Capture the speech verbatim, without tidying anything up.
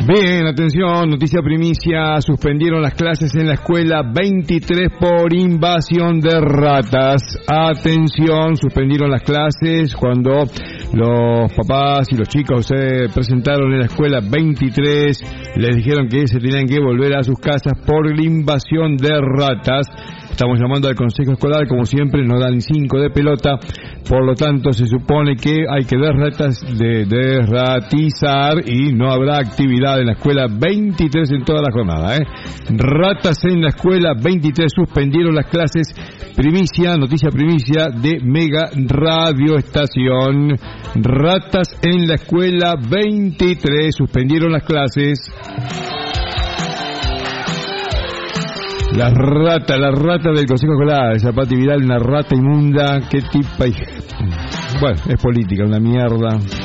Bien, atención, noticia primicia, suspendieron las clases en la escuela veintitrés por invasión de ratas. Atención, suspendieron las clases cuando los papás y los chicos se presentaron en la escuela veintitrés, les dijeron que se tenían que volver a sus casas por la invasión de ratas. Estamos llamando al consejo escolar, como siempre nos dan cinco de pelota, por lo tanto se supone que hay que desratas, de, desratizar y no habrá actividad en la escuela veintitrés en toda la jornada, ¿eh? Ratas en la escuela veintitrés, suspendieron las clases. Primicia, noticia primicia de Mega Radio Estación. Ratas en la escuela veintitrés, suspendieron las clases. La rata, la rata del Consejo Escolar, esa Pati Vidal, una rata inmunda, qué tipa. Bueno, es política, una mierda.